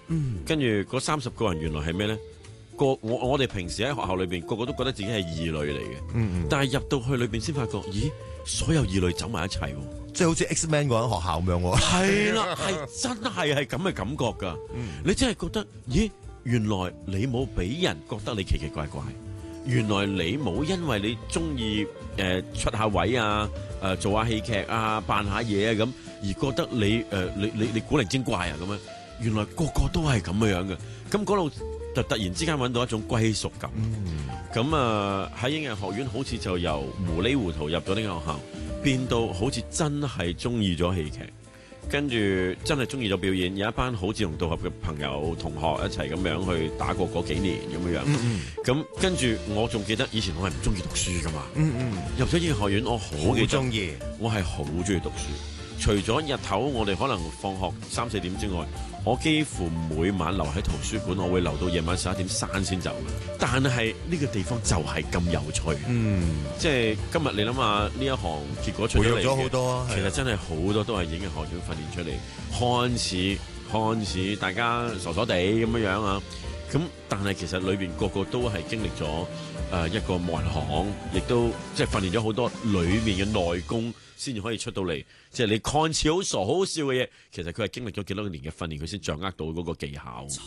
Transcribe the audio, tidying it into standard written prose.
跟住嗰30個人原來係咩咧？我哋平時喺學校裏邊個個都覺得自己係異類嚟嘅，但係入到去裏邊先發覺，咦，所有異類走埋一齊喎， 即係好似 X-Men 嗰間學校咁樣喎。 係啦，係真係咁嘅感覺㗎。你真係覺得，咦，原來你冇俾人覺得你奇奇怪怪，原來你冇因為你中意出下位啊，做下戲劇啊，扮下嘢啊咁，而覺得你古靈精怪啊咁樣。原來個個都係咁樣嘅，咁嗰度就突然之間揾到一種歸屬感。咁喺英藝學院好似就由糊裡糊塗入咗呢間學校，變到好似真係中意咗戲劇，跟住真係中意咗表演。有一班好志同道合嘅朋友同學一齊咁樣去打過嗰幾年咁樣。咁跟住我仲記得以前我係唔中意讀書噶嘛。入咗英藝學院我好中意，我係好中意讀書。除咗日頭我哋可能放學3、4點之外，我幾乎每晚留喺圖書館，我會留到夜晚11點3先走。但係呢個地方就係咁有趣。即係今日你諗下呢一行結果出咗嚟，培養咗好多啊。其實真係好多都係影藝學院訓練出嚟，看似大家傻傻地咁樣啊。咁但係其實裏邊個個都係經歷咗一個磨人行，亦都即係訓練咗好多裏面嘅內功，先至可以出到嚟。即係你看似好傻好笑嘅嘢，其實佢係經歷咗幾多年嘅訓練，佢先掌握到嗰個技巧。